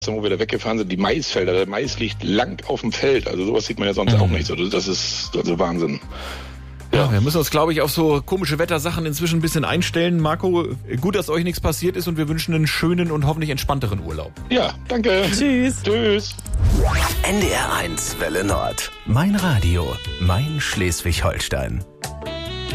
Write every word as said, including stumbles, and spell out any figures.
wo wir da weggefahren sind, die Maisfelder, der Mais liegt lang auf dem Feld, also sowas sieht man ja sonst mhm. auch nicht so, das ist also Wahnsinn. Ja, ja, wir müssen uns, glaube ich, auf so komische Wettersachen inzwischen ein bisschen einstellen. Marco, gut, dass euch nichts passiert ist und wir wünschen einen schönen und hoffentlich entspannteren Urlaub. Ja, danke. Tschüss. Tschüss. N D R eins Welle Nord. Mein Radio, mein Schleswig-Holstein.